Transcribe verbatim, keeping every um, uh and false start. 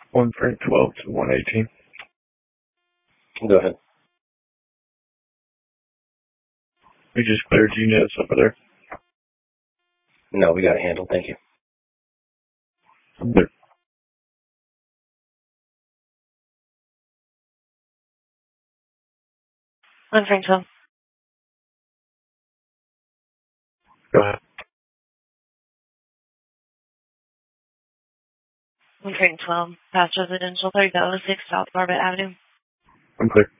One Frank twelve to one eighteen. Go ahead. We just cleared units over there. No, we got it handled. Thank you. There. One Frank twelve. Go ahead. One Frank twelve. Past residential thirty-five oh six South Barbette Avenue. I'm clear.